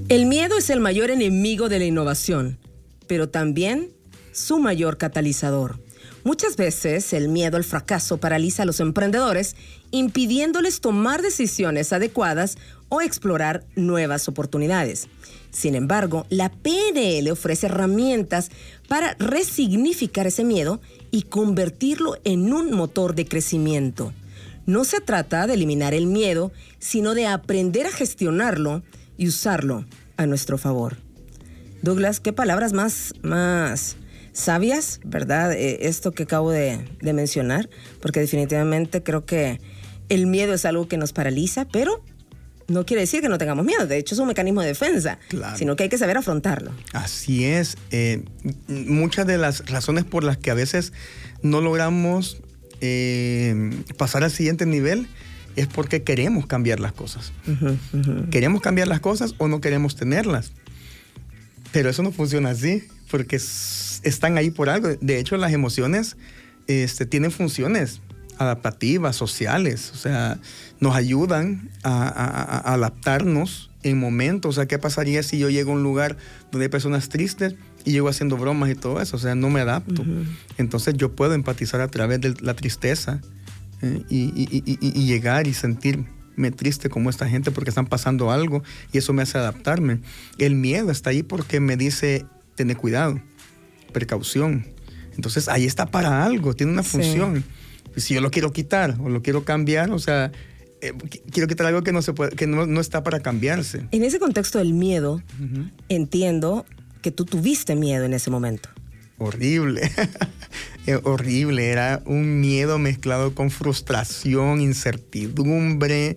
El miedo es el mayor enemigo de la innovación, pero también su mayor catalizador. Muchas veces el miedo al fracaso paraliza a los emprendedores, impidiéndoles tomar decisiones adecuadas o explorar nuevas oportunidades. Sin embargo, la PNL ofrece herramientas para resignificar ese miedo y convertirlo en un motor de crecimiento. No se trata de eliminar el miedo, sino de aprender a gestionarlo y usarlo a nuestro favor. Douglas, qué palabras más sabias, ¿verdad? Esto que acabo de mencionar, porque definitivamente creo que el miedo es algo que nos paraliza, pero no quiere decir que no tengamos miedo. De hecho, es un mecanismo de defensa, claro, sino que hay que saber afrontarlo. Así es. Muchas de las razones por las que a veces no logramos pasar al siguiente nivel es porque queremos cambiar las cosas. Queremos cambiar las cosas o no queremos tenerlas. Pero eso no funciona así, porque están ahí por algo. De hecho, las emociones tienen funciones adaptativas, sociales. O sea, nos ayudan a adaptarnos en momentos. O sea, ¿qué pasaría si yo llego a un lugar donde hay personas tristes y llego haciendo bromas y todo eso? O sea, no me adapto. Entonces yo puedo empatizar a través de la tristeza y llegar y sentirme triste como esta gente porque están pasando algo y eso me hace adaptarme. El miedo está ahí porque me dice, tener cuidado, precaución. Entonces ahí está para algo, tiene una función. Si yo lo quiero quitar o lo quiero cambiar, o sea, quiero quitar algo que no se puede, que no está para cambiarse. En ese contexto del miedo, entiendo que tú tuviste miedo en ese momento. Horrible. Horrible. Era un miedo mezclado con frustración, incertidumbre.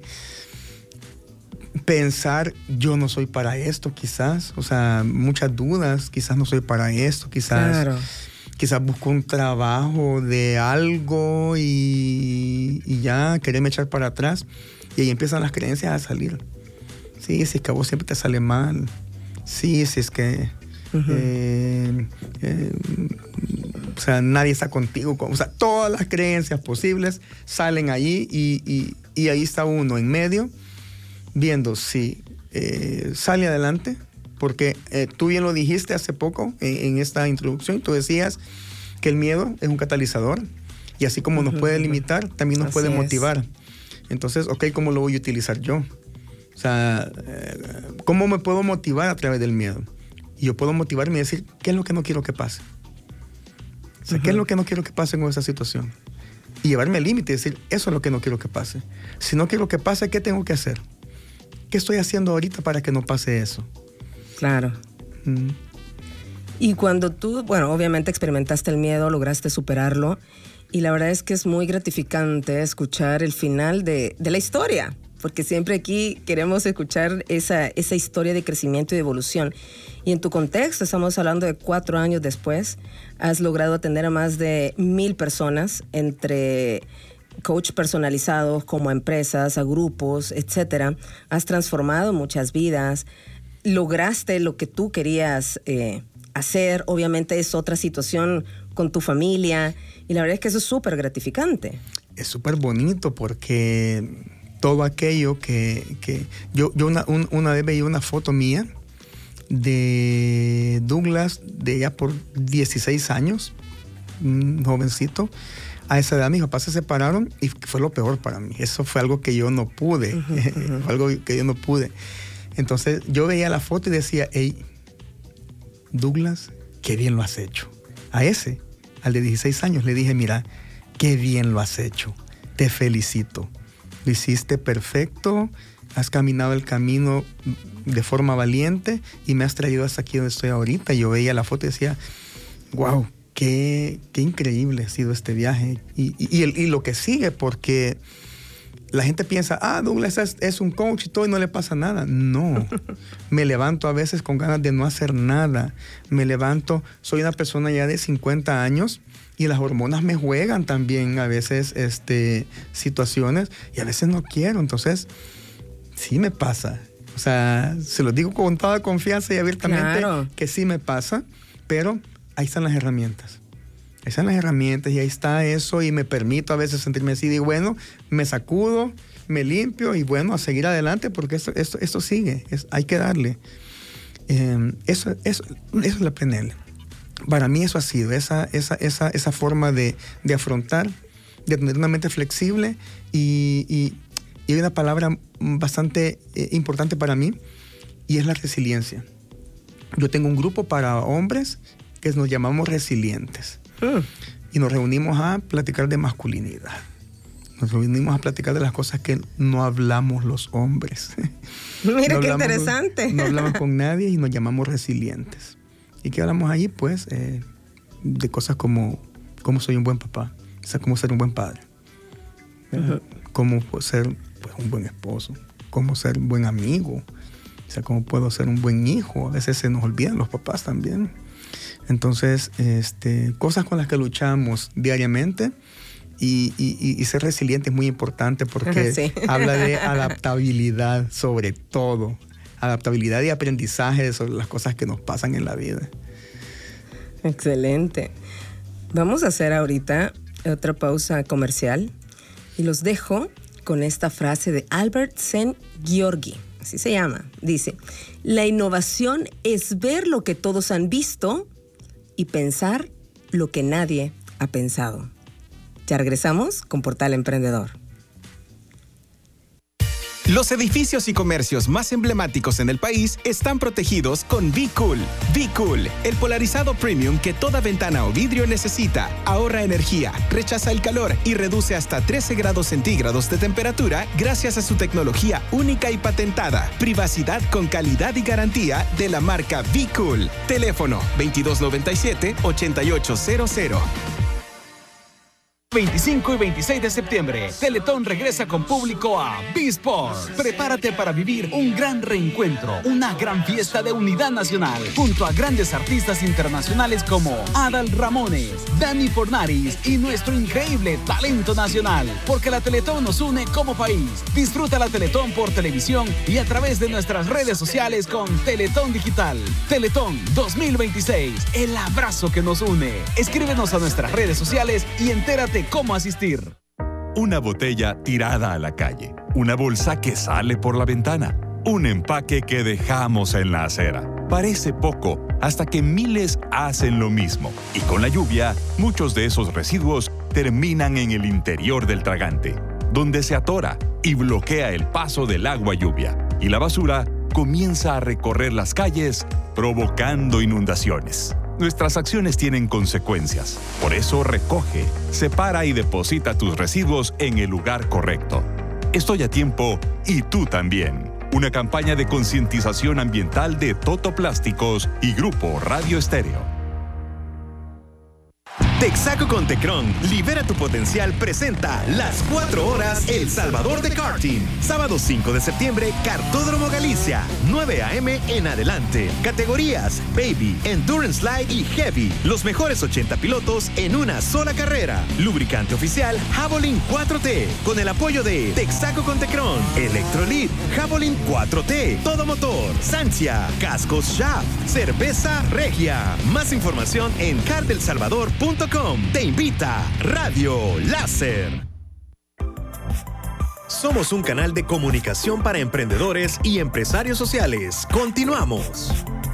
Pensar, yo no soy para esto, quizás. O sea, muchas dudas. Quizás no soy para esto, quizás. Claro. Quizás busco un trabajo de algo y ya quererme echar para atrás. Y ahí empiezan las creencias a salir. Sí, si es que a vos siempre te sale mal. Sí, si es que o sea, nadie está contigo. O sea, todas las creencias posibles salen allí y ahí está uno en medio viendo si sale adelante. Porque tú bien lo dijiste hace poco en esta introducción. Tú decías que el miedo es un catalizador y así como nos puede limitar, también nos puede motivar. Entonces, ok, ¿cómo lo voy a utilizar yo? O sea, ¿cómo me puedo motivar a través del miedo? Y yo puedo motivarme y decir, ¿qué es lo que no quiero que pase? O sea, ¿qué es lo que no quiero que pase con esa situación? Y llevarme al límite y decir, eso es lo que no quiero que pase. Si no quiero que pase, ¿qué tengo que hacer? ¿Qué estoy haciendo ahorita para que no pase eso? Claro. Y cuando tú, bueno, obviamente experimentaste el miedo, lograste superarlo, y la verdad es que es muy gratificante escuchar el final de la historia, porque siempre aquí queremos escuchar esa historia de crecimiento y de evolución. Y en tu contexto, estamos hablando de 4 años después, has logrado atender a más de 1,000 personas, entre coach personalizados, como a empresas, a grupos, etcétera. Has transformado muchas vidas, lograste lo que tú querías hacer. Obviamente es otra situación con tu familia, y la verdad es que eso es súper gratificante. Es súper bonito porque todo aquello que yo una vez veía una foto mía de Douglas de ya por 16 años, un jovencito. A esa edad mis papás se separaron y fue lo peor para mí. Eso fue algo que yo no pude, fue algo que yo no pude. Entonces yo veía la foto y decía, hey, Douglas, qué bien lo has hecho. Al de 16 años, le dije, mira, qué bien lo has hecho. Te felicito. Lo hiciste perfecto, has caminado el camino de forma valiente y me has traído hasta aquí donde estoy ahorita. Yo veía la foto y decía, wow, qué increíble ha sido este viaje. Y lo que sigue, porque la gente piensa, Douglas es un coach y todo y no le pasa nada. No, me levanto a veces con ganas de no hacer nada. Me levanto, soy una persona ya de 50 años y las hormonas me juegan también a veces situaciones y a veces no quiero. Entonces, sí me pasa. O sea, se lo digo con toda confianza y abiertamente, claro, que sí me pasa, pero ahí están las herramientas. Ahí están las herramientas y ahí está eso, y me permito a veces sentirme así. Digo, bueno, me sacudo, me limpio y bueno, a seguir adelante porque esto sigue. Hay que darle. Eso es la PNL. Para mí eso ha sido esa forma de afrontar, de tener una mente flexible y hay una palabra bastante importante para mí y es la resiliencia. Yo tengo un grupo para hombres que nos llamamos resilientes y nos reunimos a platicar de masculinidad. Nos reunimos a platicar de las cosas que no hablamos los hombres. Mira, qué interesante. No hablamos con nadie y nos llamamos resilientes. ¿Y qué hablamos allí? Pues de cosas como cómo soy un buen papá, o sea, cómo ser un buen padre, cómo ser pues, un buen esposo, cómo ser un buen amigo, o sea, cómo puedo ser un buen hijo. A veces se nos olvidan los papás también. Entonces, cosas con las que luchamos diariamente. Y ser resiliente es muy importante porque sí. Habla de adaptabilidad sobre todo. Adaptabilidad y aprendizaje sobre las cosas que nos pasan en la vida. Excelente. Vamos a hacer ahorita otra pausa comercial y los dejo con esta frase de Albert Szent-Györgyi. Así se llama. Dice, la innovación es ver lo que todos han visto y pensar lo que nadie ha pensado. Ya regresamos con Portal Emprendedor. Los edificios y comercios más emblemáticos en el país están protegidos con V-Cool. V-Cool, el polarizado premium que toda ventana o vidrio necesita. Ahorra energía, rechaza el calor y reduce hasta 13 grados centígrados de temperatura gracias a su tecnología única y patentada. Privacidad con calidad y garantía de la marca V-Cool. Teléfono 2297-8800. 25 y 26 de septiembre, Teletón regresa con público a B-Sport. Prepárate para vivir un gran reencuentro, una gran fiesta de unidad nacional, junto a grandes artistas internacionales como Adal Ramones, Dani Fornaris y nuestro increíble talento nacional. Porque la Teletón nos une como país. Disfruta la Teletón por televisión y a través de nuestras redes sociales con Teletón Digital. Teletón 2026, el abrazo que nos une. Escríbenos a nuestras redes sociales y entérate cómo asistir. Una botella tirada a la calle, una bolsa que sale por la ventana, un empaque que dejamos en la acera. Parece poco hasta que miles hacen lo mismo y con la lluvia, muchos de esos residuos terminan en el interior del tragante, donde se atora y bloquea el paso del agua lluvia y la basura comienza a recorrer las calles provocando inundaciones. Nuestras acciones tienen consecuencias. Por eso recoge, separa y deposita tus residuos en el lugar correcto. Estoy a tiempo y tú también. Una campaña de concientización ambiental de Toto Plásticos y Grupo Radio Estéreo. Texaco con Tecron, libera tu potencial, presenta las 4 horas El Salvador de Karting. Sábado 5 de septiembre, Kartódromo Galicia, 9 a.m. en adelante. Categorías Baby, Endurance Light y Heavy. Los mejores 80 pilotos en una sola carrera. Lubricante oficial Javelin 4T, con el apoyo de Texaco con Tecron, Electrolit, Javelin 4T, Todo Motor, Sancia, Cascos Shaft, Cerveza Regia. Más información en cardelsalvador.com. Te invita Radio Láser. Somos un canal de comunicación para emprendedores y empresarios sociales. Continuamos.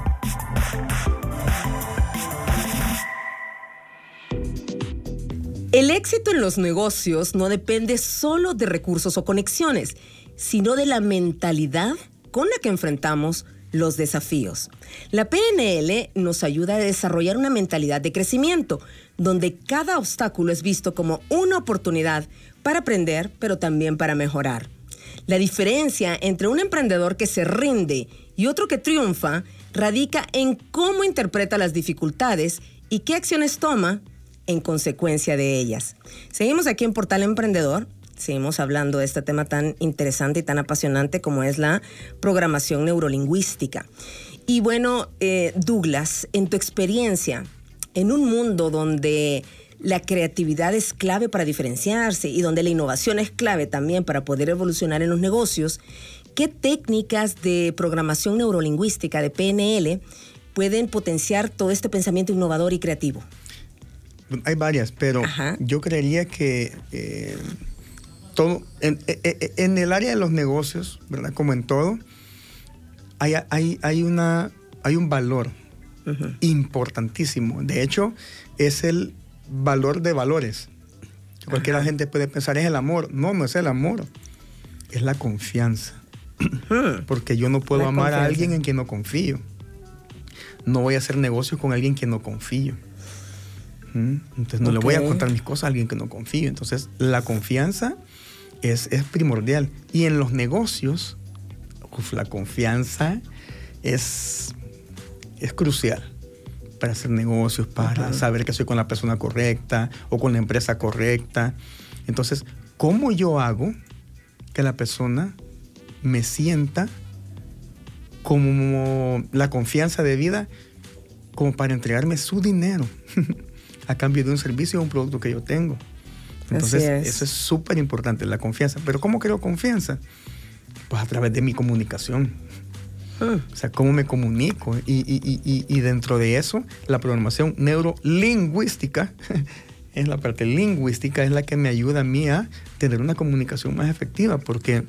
El éxito en los negocios no depende solo de recursos o conexiones, sino de la mentalidad con la que enfrentamos los desafíos. La PNL nos ayuda a desarrollar una mentalidad de crecimiento, donde cada obstáculo es visto como una oportunidad para aprender, pero también para mejorar. La diferencia entre un emprendedor que se rinde y otro que triunfa radica en cómo interpreta las dificultades y qué acciones toma en consecuencia de ellas. Seguimos aquí en Portal Emprendedor. Seguimos hablando de este tema tan interesante y tan apasionante como es la programación neurolingüística. Y bueno, Douglas, en tu experiencia, en un mundo donde la creatividad es clave para diferenciarse y donde la innovación es clave también para poder evolucionar en los negocios, ¿qué técnicas de programación neurolingüística, de PNL, pueden potenciar todo este pensamiento innovador y creativo? Hay varias, pero yo creería que todo en el área de los negocios, ¿verdad? Como en todo, hay una hay un valor importantísimo. De hecho, es el valor de valores. Cualquier gente puede pensar, es el amor. No, no es el amor. Es la confianza. Porque yo no puedo amar a alguien en quien no confío. No voy a hacer negocios con alguien en quien no confío. Entonces no le voy a contar mis cosas a alguien que no confío. Entonces la confianza es primordial. Y en los negocios, la confianza es crucial para hacer negocios, para saber que soy con la persona correcta o con la empresa correcta. Entonces, ¿cómo yo hago que la persona me sienta como la confianza de vida como para entregarme su dinero a cambio de un servicio o un producto que yo tengo? Entonces, eso es súper importante, la confianza. ¿Pero cómo creo confianza? Pues a través de mi comunicación. O sea, cómo me comunico. Y dentro de eso, la programación neurolingüística, es la parte lingüística, es la que me ayuda a mí a tener una comunicación más efectiva, porque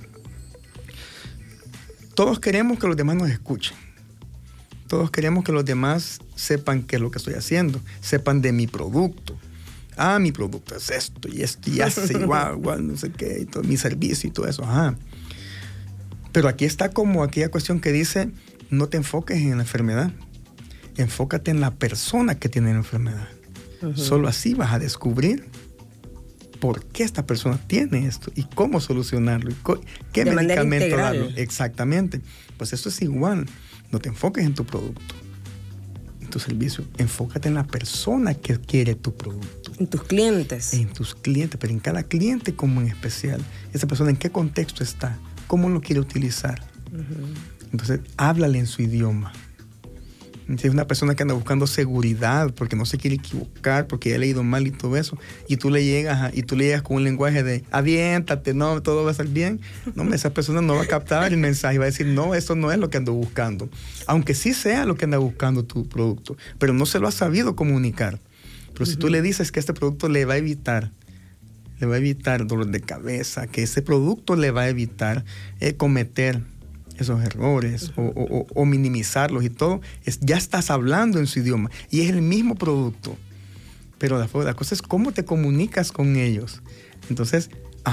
todos queremos que los demás nos escuchen. Todos queremos que los demás sepan qué es lo que estoy haciendo, sepan de mi producto. Ah, mi producto es esto y esto y hace igual, no sé qué, y todo, mi servicio y todo eso. Ajá. Pero aquí está como aquella cuestión que dice, no te enfoques en la enfermedad, enfócate en la persona que tiene la enfermedad. Solo así vas a descubrir por qué esta persona tiene esto y cómo solucionarlo y qué medicamento darlo. Exactamente. Pues esto es igual. No te enfoques en tu producto, en tu servicio. Enfócate en la persona que quiere tu producto. En tus clientes. En tus clientes, pero en cada cliente como en especial. Esa persona en qué contexto está, cómo lo quiere utilizar. Entonces, háblale en su idioma. Si es una persona que anda buscando seguridad porque no se quiere equivocar, porque ya ha leído mal y todo eso, y tú le llegas con un lenguaje de aviéntate, no, todo va a estar bien. No, esa persona no va a captar el mensaje, va a decir, no, eso no es lo que ando buscando. Aunque sí sea lo que anda buscando tu producto, pero no se lo ha sabido comunicar. Pero si tú le dices que este producto le va a evitar dolor de cabeza, que ese producto le va a evitar cometer esos errores o minimizarlos y todo, ya estás hablando en su idioma y es el mismo producto, pero la cosa es cómo te comunicas con ellos. Entonces,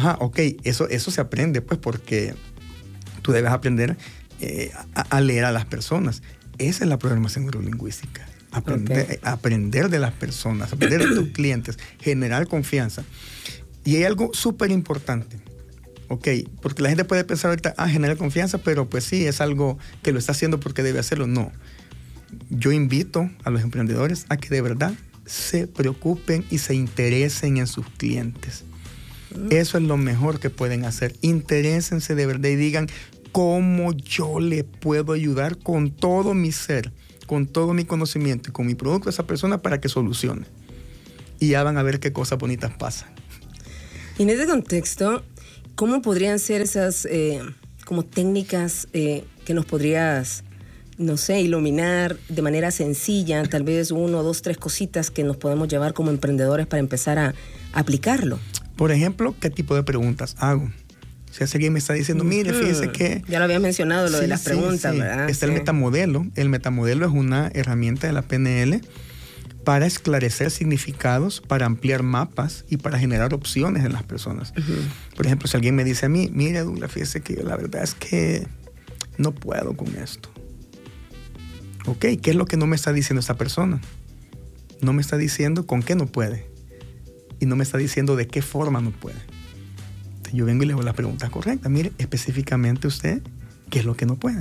eso se aprende, pues, porque tú debes aprender a leer a las personas. Esa es la programación neurolingüística. Aprender de las personas, aprender de tus clientes, generar confianza. Y hay algo súper importante. Porque la gente puede pensar ahorita, generar confianza, pero pues sí, es algo que lo está haciendo porque debe hacerlo. No. Yo invito a los emprendedores a que de verdad se preocupen y se interesen en sus clientes. Eso es lo mejor que pueden hacer. Interésense de verdad y digan, ¿cómo yo le puedo ayudar con todo mi ser, con todo mi conocimiento y con mi producto a esa persona para que solucione? Y ya van a ver qué cosas bonitas pasan. Y en ese contexto, ¿cómo podrían ser esas como técnicas que nos podrías, no sé, iluminar de manera sencilla? Tal vez 1, 2, 3 cositas que nos podemos llevar como emprendedores para empezar a aplicarlo. Por ejemplo, ¿qué tipo de preguntas hago? Si alguien me está diciendo, mire, fíjese que... Ya lo habías mencionado, lo de las preguntas, ¿verdad? Está el metamodelo. El metamodelo es una herramienta de la PNL para esclarecer significados, para ampliar mapas y para generar opciones en las personas. Por ejemplo, si alguien me dice a mí, mire, Douglas, fíjese que la verdad es que no puedo con esto. ¿Qué es lo que no me está diciendo esa persona? No me está diciendo con qué no puede. Y no me está diciendo de qué forma no puede. Entonces, yo vengo y le hago la pregunta correcta. Mire, específicamente usted, ¿qué es lo que no puede?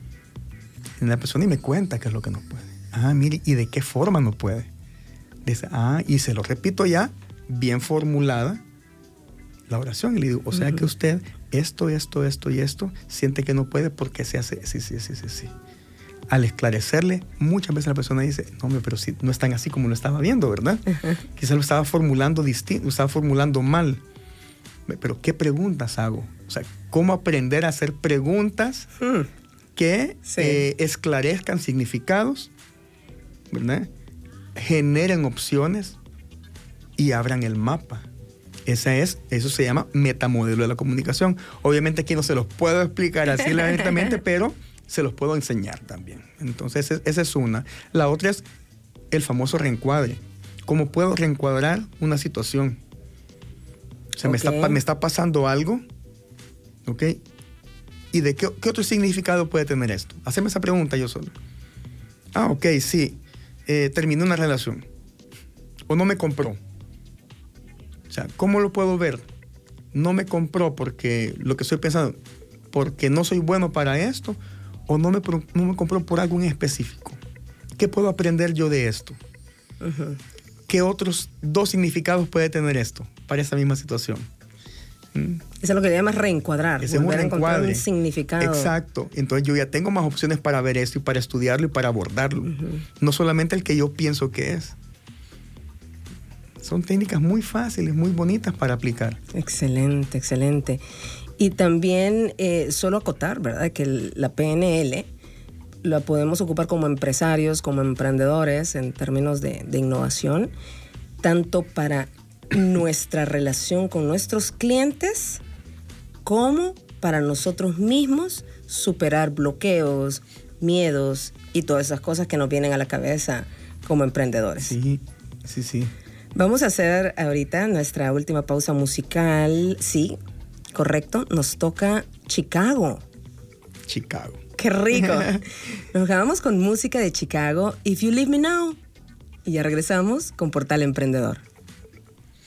Y la persona me cuenta qué es lo que no puede. Mire, ¿y de qué forma no puede? Dice, y se lo repito ya, bien formulada la oración. Y le digo, o sea que usted, esto y esto, siente que no puede porque se hace sí. Al esclarecerle, muchas veces la persona dice, no, pero sí, no es tan así como lo estaba viendo, ¿verdad? Quizás lo estaba formulando distinto, lo estaba formulando mal. Pero ¿qué preguntas hago? O sea, ¿cómo aprender a hacer preguntas que esclarezcan significados, ¿verdad? Generen opciones y abran el mapa. Eso se llama metamodelo de la comunicación. Obviamente aquí no se los puedo explicar así lentamente, pero se los puedo enseñar también. Entonces, esa es una. La otra es el famoso reencuadre. ¿Cómo puedo reencuadrar una situación? O sea, me está pasando algo, ¿ok? ¿Y de qué otro significado puede tener esto? Haceme esa pregunta yo solo. Ok, sí. Terminé una relación. O no me compró. O sea, ¿cómo lo puedo ver? No me compró porque lo que estoy pensando, porque no soy bueno para esto, o no me compró por algo en específico. ¿Qué puedo aprender yo de esto? Uh-huh. ¿Qué otros 2 significados puede tener esto para esa misma situación? Eso es lo que le llamas reencuadrar. Ese es un encontrar un significado. Exacto. Entonces yo ya tengo más opciones para ver esto y para estudiarlo y para abordarlo. Uh-huh. No solamente el que yo pienso que es. Son técnicas muy fáciles, muy bonitas para aplicar. Excelente, excelente. Y también solo acotar, ¿verdad? Que la PNL la podemos ocupar como empresarios, como emprendedores en términos de innovación, tanto para nuestra relación con nuestros clientes como para nosotros mismos superar bloqueos, miedos y todas esas cosas que nos vienen a la cabeza como emprendedores. Sí, sí, sí. Vamos a hacer ahorita nuestra última pausa musical. Sí, correcto. Nos toca Chicago. Chicago. ¡Qué rico! Nos quedamos con música de Chicago, If You Leave Me Now. Y ya regresamos con Portal Emprendedor.